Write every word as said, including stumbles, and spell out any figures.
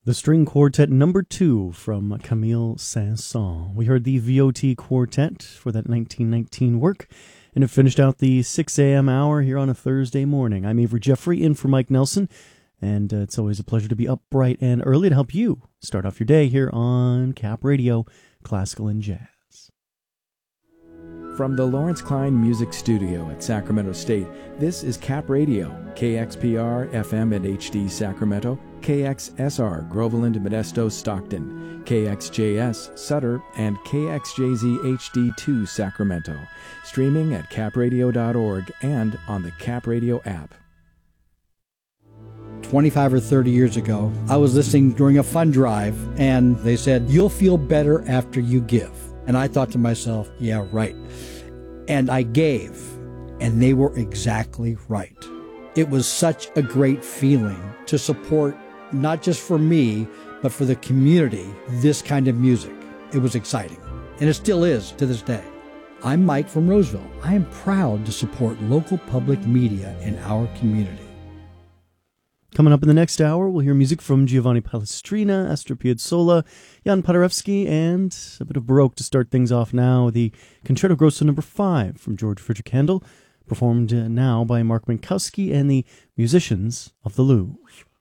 The String Quartet number two from Camille Saint-Saëns. We heard the V O T Quartet for that nineteen nineteen work, and it finished out the six a.m. hour here on a Thursday morning. I'm Avery Jeffrey, in for Mike Nelson, and uh, it's always a pleasure to be up bright and early to help you start off your day here on Cap Radio, Classical and Jazz. From the Lawrence Klein Music Studio at Sacramento State, this is Cap Radio, K X P R, F M and H D Sacramento, K X S R, Groveland, Modesto, Stockton, K X J S, Sutter, and K X J Z H D two, Sacramento. Streaming at cap radio dot org and on the Cap Radio app. twenty-five or thirty years ago, I was listening during a fund drive, and they said, "You'll feel better after you give." And I thought to myself, yeah, right. And I gave, and they were exactly right. It was such a great feeling to support, not just for me, but for the community, this kind of music. It was exciting, and it still is to this day. I'm Mike from Roseville. I am proud to support local public media in our community. Coming up in the next hour, we'll hear music from Giovanni Palestrina, Astor Piazzolla, Jan Paderewski, and a bit of Baroque to start things off now. The Concerto Grosso number five from George Frideric Handel, performed now by Mark Minkowski and the Musicians of the Louvre.